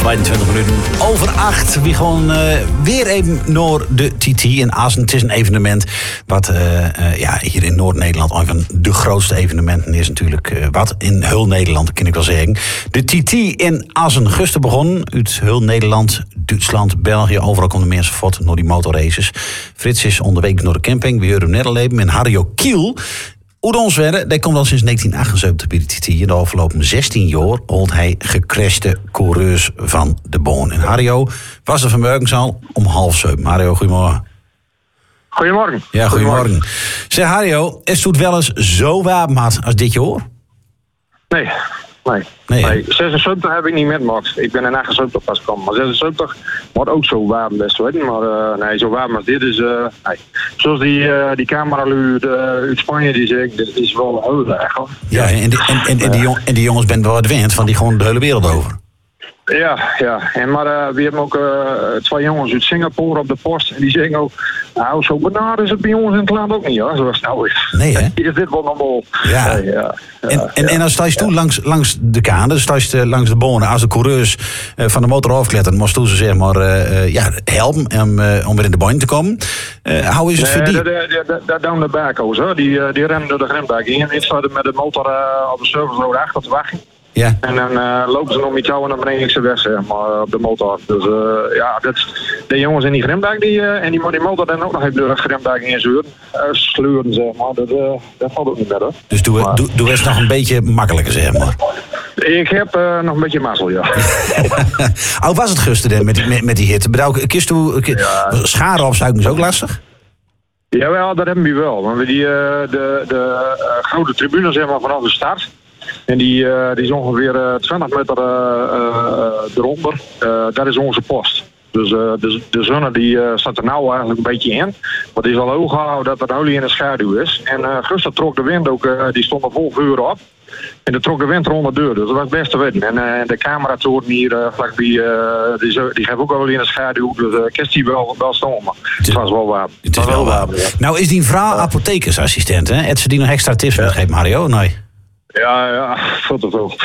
22 minuten over 8. We gaan weer even naar de TT in Assen. Het is een evenement wat hier in Noord-Nederland een van de grootste evenementen is natuurlijk. Wat in heel Nederland, kan ik wel zeggen. De TT in Assen. Gusten begonnen uit heel Nederland, Duitsland, België. Overal komen de mensen voort naar die motorraces. Frits is onderweg naar de camping. We horen net al even. En Harjo Kiel. Oedonswerre, die komt al sinds 1978 bij de TT. In de afgelopen 16 jaar holt hij gecrashte coureurs van de boon. En Harjo was er vanmorgen al om 6:30. Harjo, goedemorgen. Goedemorgen. Ja, goedemorgen. Zeg Harjo, is het wel eens zo warm als dit jaar? Nee. 76 heb ik niet metgemaakt. Ik ben in 78 pas gekomen. Maar 76 wordt ook zo warm best weten. Maar zo warm als dit is... nee. Zoals die camera uit Spanje die zegt, dit is wel heel erg. Ja, en die jongens ben wel advent, van die gewoon de hele wereld over. Ja. En maar we hebben ook 2 jongens uit Singapore op de post. En die zeggen ook, nou zo benauwd is het bij ons in het land ook niet, hoor, zoals het nou is. Nee, hè? Is dit wel normaal? Ja. En dan sta je toen langs de kade, dan sta je langs de bonen. Als de coureurs van de motor afkletteren, moest toen ze zeg maar helpen om weer in de baan te komen. Hoe is het voor die? Dat down de backhoes, hoor. Die rennen door de grensbak in. Ik sta met de motor op de service road achter te wachten. Ja. En dan lopen ze nog met jou en dan breng ik ze weg, zeg maar, op de motor. Dus de jongens in die gremdak, die motor dan ook nog even door de gremdak in sleuren, zeg maar. Dat valt ook niet meer, hoor. Dus doe eens nog een beetje makkelijker, zeg maar. Ik heb nog een beetje mazzel, ja. Hoe was het gisteren met die hitte? Scharen opzuigen is ook lastig? Jawel, dat hebben we wel. Want we de grote tribune, zeg maar, vanaf de start. En die is ongeveer 20 meter eronder. Dat is onze post. Dus de zonne die staat er nou eigenlijk een beetje in. Maar het is al hoog gehouden dat er olie in de schaduw is. En gisteren trok de wind ook, die stond er vol vuur op. En er trok de wind rond de deur, dus dat was het beste wind. En de cameratoren hier vlakbij, die geven ook olie in de schaduw. Dus kerst die wel stomen. Het was wel warm. Het is wel warm. Ja. Nou is die vrouw apothekersassistent, hè? Heeft ze die nog extra tips gegeven, Mario? Nee. Ja, veel te veel.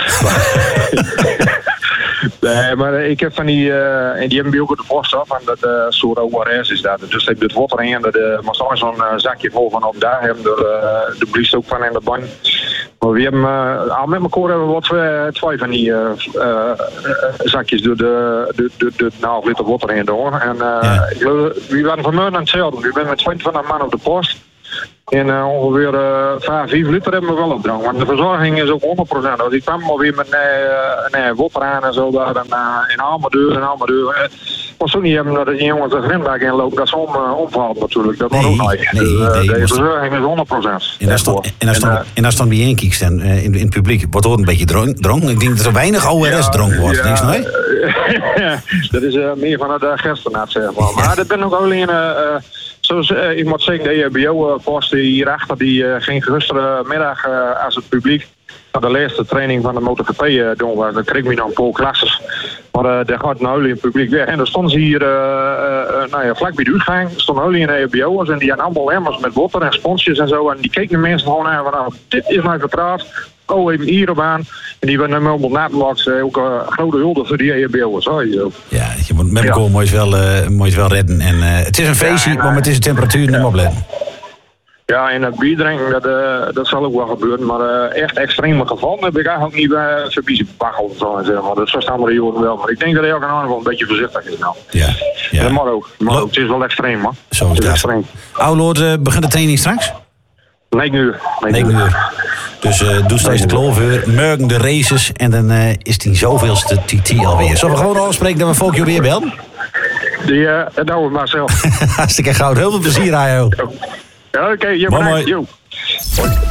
Nee, maar ik heb van die... en die hebben we ook op de post af. En dat soort ORS is dat. Dus ik dit water in. Dat moest ook zo'n zakje vol van op daar hebben. De blies ook van in de bank. Maar we hebben... al met elkaar hebben we wat 2 van die zakjes door de 1,5 liter water in door. En we waren vanmorgen aan hetzelfde. We zijn met 22 man op de post. En ongeveer 5 liter hebben we wel op drank. Want de verzorging is ook 100%. Dus ik kwam alweer met water aan en zo. Daar, in allemaal deur. Maar zo niet hebben dat die jongens de grindbak inlopen. Dat is omvalt natuurlijk. Dat wordt ook niet. De verzorging is 100%. En als dan bij je kijkt in het publiek, wordt er een beetje dronk. Ik denk dat er weinig ORS dronk wordt. Nee? Dat is meer van het gerstenaat, zeg maar. Maar dat ben ook alleen... Zoals ik moet zeggen, de EHBO-post hierachter, die ging gistermiddag als het publiek naar de laatste training van de MotoGP doen was. Dan kreeg ik dan Paul Klassers. Maar daar gaat nou in het publiek weg. En dan stonden ze hier vlak bij de uitgang. Er stonden olie in de EHBO's en die hadden allemaal emmers met water en sponsjes en zo. En die keken de mensen gewoon aan van, dit is nou vertraagd. Oh, even hierop aan. En die werden helemaal naadloks. Ook een grote hulde voor die EHBO's. Ja, je moet met elkaar mooi wel redden. En het is een feestje, maar het is de temperatuur niet opletten. Ja, en het bier drinken, dat zal ook wel gebeuren. Maar echt extreme gevallen heb ik eigenlijk niet voorbij baggel. Zeg maar. Dat is andere jaren wel. Maar ik denk dat hij ook wel een beetje voorzichtig is nou. Ja. Dat mag ook. Het is wel extreem, man. Zo is het extreem. Oudeloord, begint de training straks? 9 uur. Dus doe steeds de klover, morgen de races en dan is die zoveelste TT alweer. Zullen we gewoon afspreken dat we volgende weer bellen? Dat doen we maar zelf. Hartstikke goud. Heel veel plezier, Ajo. Ja, oké. Bedankt.